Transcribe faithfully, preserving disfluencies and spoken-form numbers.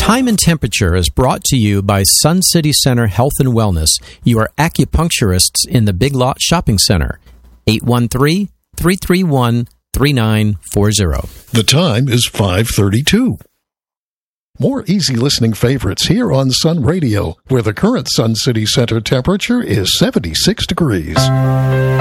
Time and Temperature is brought to you by Sun City Center Health and Wellness, your acupuncturists in the Big Lot Shopping Center. eight one three, three three one, three nine four zero. The time is five thirty-two. More easy listening favorites here on Sun Radio, where the current Sun City Center temperature is seventy-six degrees.